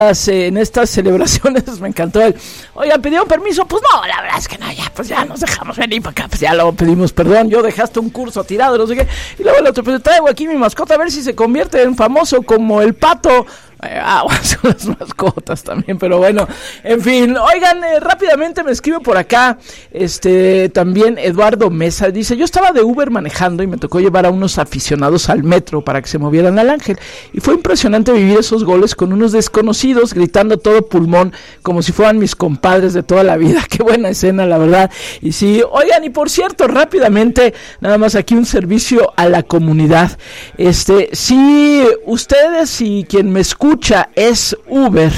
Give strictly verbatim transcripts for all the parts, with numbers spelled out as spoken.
en estas celebraciones me encantó el, oigan, ¿pidieron permiso? Pues no, la verdad es que no, ya, pues ya nos dejamos venir para acá, pues ya luego pedimos perdón, yo dejaste un curso tirado, no sé qué, y luego el otro, pues traigo aquí mi mascota a ver si se convierte en famoso como el Pato. Ah, son las mascotas también, pero bueno, en fin, oigan, eh, rápidamente me escribe por acá, este, también Eduardo Mesa, dice, yo estaba de Uber manejando y me tocó llevar a unos aficionados al metro para que se movieran al Ángel, y fue impresionante vivir esos goles con unos desconocidos gritando todo pulmón, como si fueran mis compadres de toda la vida. Qué buena escena, la verdad. Y sí, oigan, y por cierto, rápidamente, nada más aquí un servicio a la comunidad, este, si ustedes y quien me escucha es Uber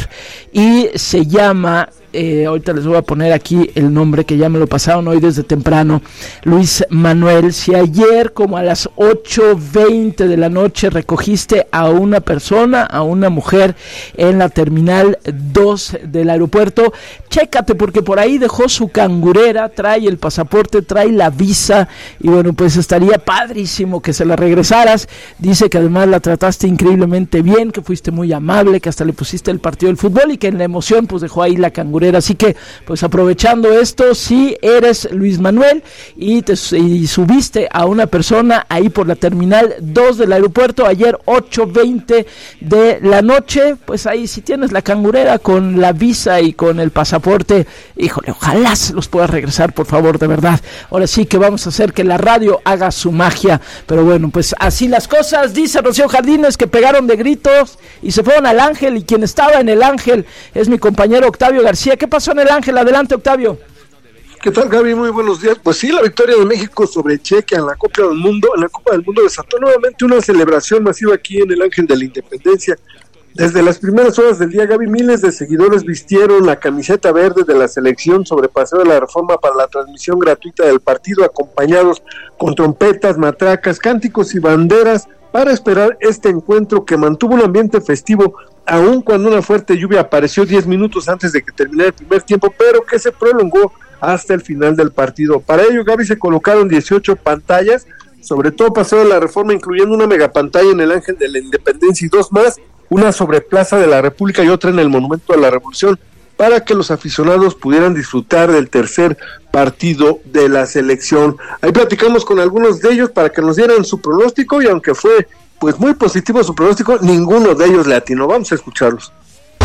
y se llama, eh, ahorita les voy a poner aquí el nombre que ya me lo pasaron hoy desde temprano, Luis Manuel, si ayer como a las ocho veinte de la noche recogiste a una persona, a una mujer en la terminal dos del aeropuerto, chécate porque por ahí dejó su cangurera, trae el pasaporte, trae la visa y bueno, pues estaría padrísimo que se la regresaras. Dice que además la trataste increíblemente bien, que fuiste muy amable, que hasta le pusiste el partido del fútbol y que en la emoción pues dejó ahí la cangurera. Así que pues aprovechando esto, si eres Luis Manuel y, te, y subiste a una persona ahí por la terminal dos del aeropuerto ayer ocho veinte de la noche, pues ahí si tienes la cangurera con la visa y con el pasaporte, híjole, ojalá se los puedas regresar, por favor, de verdad. Ahora sí que vamos a hacer que la radio haga su magia, pero bueno, pues así las cosas. Dice Rocío Jardines que pegaron de gritos y se fueron al Ángel, y quien estaba en el Ángel es mi compañero Octavio García. ¿Qué pasó en el Ángel? Adelante, Octavio. ¿Qué tal, Gaby? Muy buenos días. Pues sí, la victoria de México sobre Chequia en la Copa del Mundo, en la Copa del Mundo desató nuevamente una celebración masiva aquí en el Ángel de la Independencia. Desde las primeras horas del día, Gaby, miles de seguidores vistieron la camiseta verde de la selección sobre Paseo de la Reforma para la transmisión gratuita del partido, acompañados con trompetas, matracas, cánticos y banderas para esperar este encuentro que mantuvo un ambiente festivo, aun cuando una fuerte lluvia apareció diez minutos antes de que terminara el primer tiempo, pero que se prolongó hasta el final del partido. Para ello, Gaby, se colocaron dieciocho pantallas, sobre todo Paseo de la Reforma, incluyendo una megapantalla en el Ángel de la Independencia y dos más, una sobre Plaza de la República y otra en el Monumento a la Revolución, para que los aficionados pudieran disfrutar del tercer partido de la selección. Ahí platicamos con algunos de ellos para que nos dieran su pronóstico, y aunque fue pues muy positivo su pronóstico, ninguno de ellos le atinó. Vamos a escucharlos.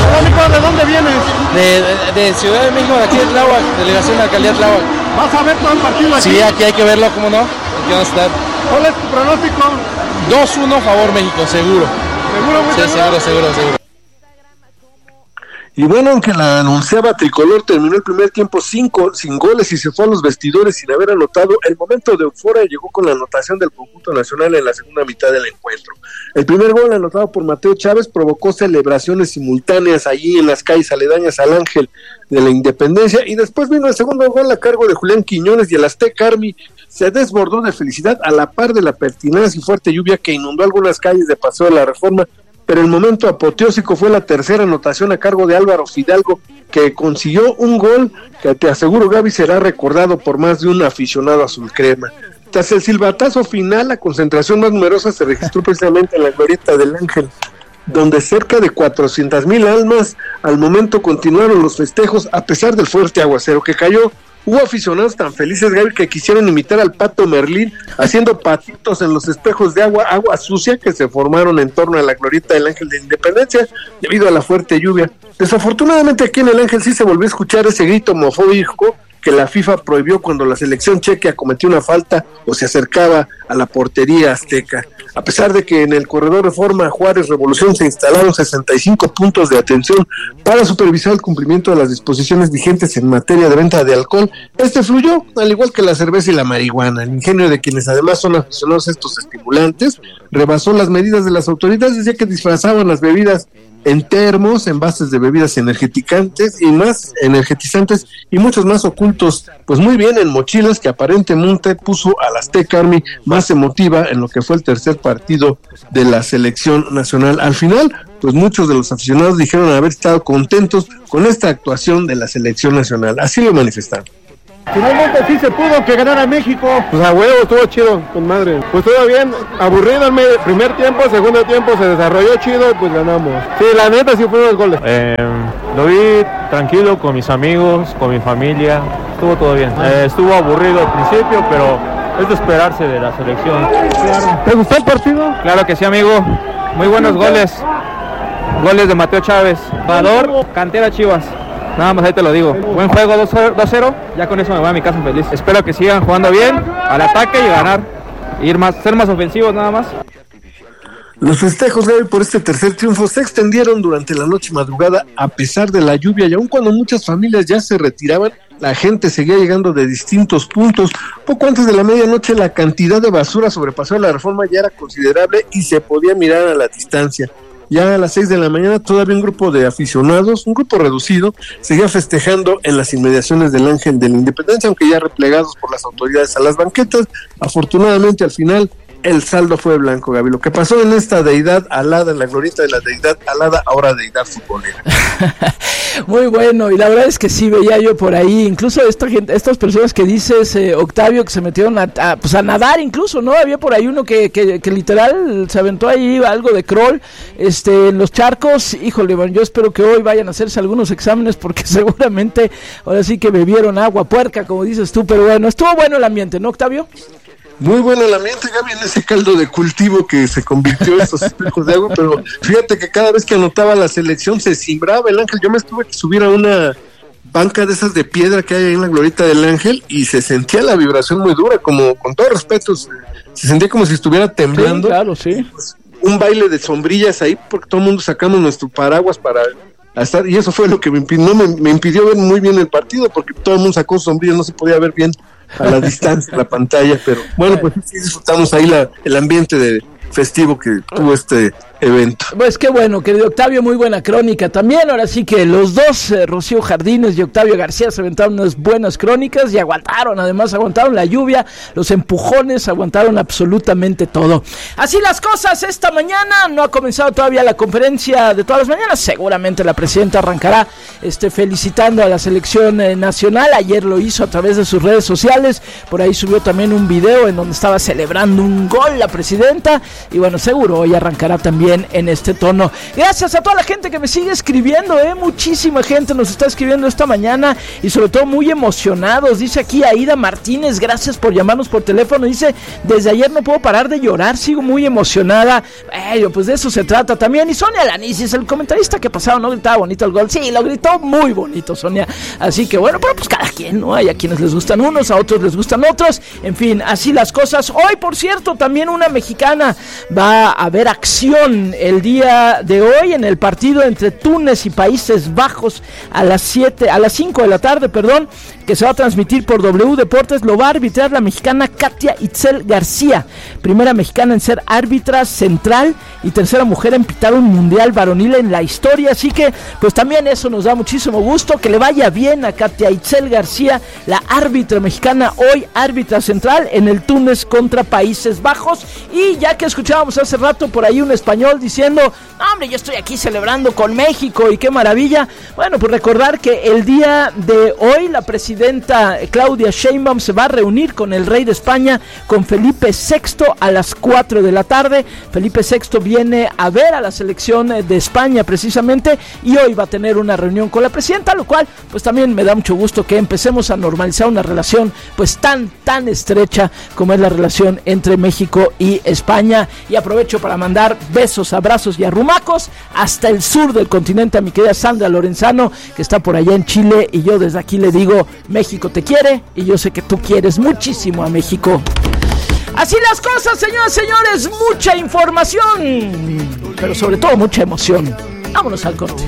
¿De dónde vienes? De, de, de Ciudad de México, de aquí de Tláhuac, delegación de Alcaldía de Tláhuac. ¿Vas a ver todo el partido aquí? Sí, aquí hay que verlo, ¿cómo no? Aquí vamos a estar. ¿Cuál es tu pronóstico? dos uno favor México, seguro. ¿Seguro, muy sí, seguro, seguro, seguro. Y bueno, aunque la anunciaba tricolor, terminó el primer tiempo cinco, sin goles y se fue a los vestidores sin haber anotado, el momento de euforia llegó con la anotación del conjunto nacional en la segunda mitad del encuentro. El primer gol, anotado por Mateo Chávez, provocó celebraciones simultáneas allí en las calles aledañas al Ángel de la Independencia, y después vino el segundo gol a cargo de Julián Quiñones, y el Azteca Army se desbordó de felicidad a la par de la pertinaz y fuerte lluvia que inundó algunas calles de Paseo de la Reforma. Pero el momento apoteósico fue la tercera anotación a cargo de Álvaro Fidalgo, que consiguió un gol que, te aseguro, Gaby, será recordado por más de un aficionado azul crema. Tras el silbatazo final, la concentración más numerosa se registró precisamente en la glorieta del Ángel, donde cerca de cuatrocientas mil almas al momento continuaron los festejos a pesar del fuerte aguacero que cayó. Hubo aficionados tan felices, Gaby, que quisieron imitar al Pato Merlín haciendo patitos en los espejos de agua, agua sucia que se formaron en torno a la glorieta del Ángel de Independencia debido a la fuerte lluvia. Desafortunadamente aquí en el Ángel sí se volvió a escuchar ese grito homofóbico que la FIFA prohibió cuando la selección chequia cometió una falta o se acercaba a la portería azteca. A pesar de que en el corredor Reforma Juárez Revolución se instalaron sesenta y cinco puntos de atención para supervisar el cumplimiento de las disposiciones vigentes en materia de venta de alcohol, este fluyó, al igual que la cerveza y la marihuana. El ingenio de quienes además son aficionados a estos estimulantes rebasó las medidas de las autoridades, ya que disfrazaban las bebidas en termos, envases de bebidas energetizantes y más energetizantes y muchos más ocultos, pues muy bien en mochilas, que aparentemente puso a la Azteca Army más emotiva en lo que fue el tercer partido de la selección nacional. Al final, pues muchos de los aficionados dijeron haber estado contentos con esta actuación de la selección nacional, así lo manifestaron. Finalmente sí se pudo que ganara México. Pues a huevo, estuvo chido, con madre. Pues todo bien, aburrido el medio, primer tiempo, segundo tiempo se desarrolló chido y pues ganamos. Sí, la neta sí fueron los goles. Eh, lo vi tranquilo con mis amigos, con mi familia, estuvo todo bien. Eh, estuvo aburrido al principio, pero es de esperarse de la selección. Claro. ¿Te gustó el partido? Claro que sí, amigo. Muy buenos goles. Goles de Mateo Chávez. Jugador, cantera Chivas. Nada más ahí te lo digo. Buen juego, dos cero. Ya con eso me voy a mi casa feliz. Espero que sigan jugando bien, al ataque y ganar. Ir más, ser más ofensivos nada más. Los festejos de hoy por este tercer triunfo se extendieron durante la noche y madrugada a pesar de la lluvia, y aun cuando muchas familias ya se retiraban, la gente seguía llegando de distintos puntos. Poco antes de la medianoche la cantidad de basura sobrepasó la Reforma, ya era considerable y se podía mirar a la distancia. Ya a las seis de la mañana todavía un grupo de aficionados, un grupo reducido, seguía festejando en las inmediaciones del Ángel de la Independencia, aunque ya replegados por las autoridades a las banquetas. Afortunadamente al final el saldo fue blanco, Gaby. Lo que pasó en esta deidad alada, en la glorieta de la deidad alada, ahora deidad futbolera. Muy bueno, y la verdad es que sí veía yo por ahí, incluso esta gente, estas personas que dices, eh, Octavio, que se metieron a, a, pues a nadar incluso, ¿no? Había por ahí uno que, que, que literal se aventó ahí algo de crawl, este, en los charcos. Híjole, bueno, yo espero que hoy vayan a hacerse algunos exámenes porque seguramente ahora sí que bebieron agua puerca, como dices tú, pero bueno, estuvo bueno el ambiente, ¿no, Octavio? Muy bueno el ambiente, Gaby, en ese caldo de cultivo que se convirtió en estos espejos de agua, pero fíjate que cada vez que anotaba la selección se cimbraba el Ángel. Yo me estuve que subir a una banca de esas de piedra que hay ahí en la glorieta del Ángel y se sentía la vibración muy dura, como con todo respeto, se, se sentía como si estuviera temblando. Sí, claro, sí. Pues, un baile de sombrillas ahí, porque todo el mundo sacamos nuestro paraguas para estar, y eso fue lo que me impidió, no, me, me impidió ver muy bien el partido, porque todo el mundo sacó sombrillas, no se podía ver bien a la distancia la pantalla, pero bueno, pues sí disfrutamos ahí la, el ambiente de festivo que tuvo este evento. Pues qué bueno, querido Octavio, muy buena crónica también. Ahora sí que los dos, eh, Rocío Jardines y Octavio García, se aventaron unas buenas crónicas y aguantaron, además aguantaron la lluvia, los empujones, aguantaron absolutamente todo. Así las cosas esta mañana, no ha comenzado todavía la conferencia de todas las mañanas, seguramente la presidenta arrancará este, felicitando a la selección eh, nacional. Ayer lo hizo a través de sus redes sociales, por ahí subió también un video en donde estaba celebrando un gol la presidenta, y bueno, seguro hoy arrancará también en este tono. Gracias a toda la gente que me sigue escribiendo, eh, muchísima gente nos está escribiendo esta mañana y sobre todo muy emocionados. Dice aquí Aida Martínez, gracias por llamarnos por teléfono, dice, desde ayer no puedo parar de llorar, sigo muy emocionada. Eh, pues de eso se trata también. Y Sonia Lanisis, el comentarista que pasaba, ¿no? Gritaba bonito el gol, sí, lo gritó muy bonito Sonia, así que bueno, pero pues cada quien, ¿no? Hay a quienes les gustan unos, a otros les gustan otros, en fin, así las cosas. Hoy, por cierto, también una mexicana va a ver acción el día de hoy en el partido entre Túnez y Países Bajos a las siete, a las cinco de la tarde, perdón, que se va a transmitir por W Deportes. Lo va a arbitrar la mexicana Katia Itzel García, primera mexicana en ser árbitra central y tercera mujer en pitar un mundial varonil en la historia, así que pues también eso nos da muchísimo gusto, que le vaya bien a Katia Itzel García, la árbitra mexicana, hoy árbitra central en el Túnez contra Países Bajos. Y ya que escuchábamos hace rato por ahí un español diciendo, no, hombre, yo estoy aquí celebrando con México y qué maravilla, bueno, pues recordar que el día de hoy la presidenta Claudia Sheinbaum se va a reunir con el rey de España, con Felipe sexto, a las cuatro de la tarde. Felipe sexto viene a ver a la selección de España precisamente, y hoy va a tener una reunión con la presidenta, lo cual pues también me da mucho gusto que empecemos a normalizar una relación pues tan, tan estrecha como es la relación entre México y España. Y aprovecho para mandar besos, abrazos y arrumacos hasta el sur del continente a mi querida Sandra Lorenzano, que está por allá en Chile, y yo desde aquí le digo, México te quiere y yo sé que tú quieres muchísimo a México. Así las cosas, señoras y señores, mucha información, pero sobre todo mucha emoción. Vámonos al corte.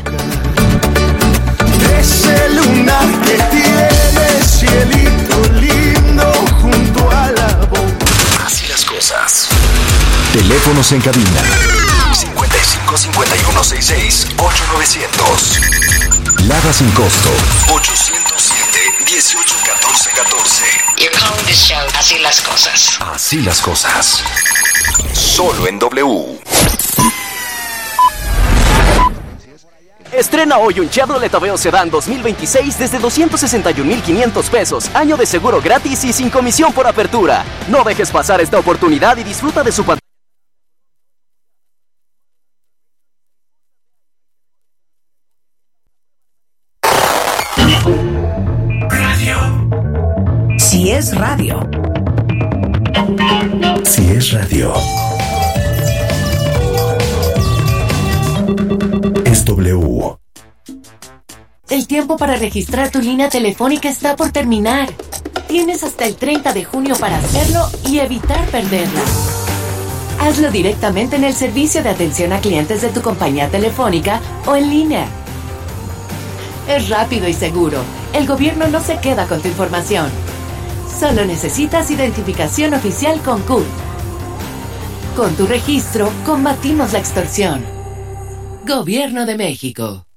Ese lunar que tiene cielito lindo junto a la boca. Así las cosas. Teléfonos en cabina cincuenta y cinco, cincuenta y uno, sesenta y seis, ocho novecientos. Lada sin costo ochocientos siete, dieciocho, catorce, catorce. You're calling this show Así las cosas. Así las cosas. Solo en W. Estrena hoy un Chevrolet Aveo Sedán dos mil veintiséis desde doscientos sesenta y un mil quinientos pesos, año de seguro gratis y sin comisión por apertura. No dejes pasar esta oportunidad y disfruta de su pantalla. Radio. Si es radio. Si es radio. Es W. El tiempo para registrar tu línea telefónica está por terminar. Tienes hasta el treinta de junio para hacerlo y evitar perderla. Hazlo directamente en el servicio de atención a clientes de tu compañía telefónica o en línea. Es rápido y seguro. El gobierno no se queda con tu información. Solo necesitas identificación oficial con C U R. Con tu registro, combatimos la extorsión. Gobierno de México.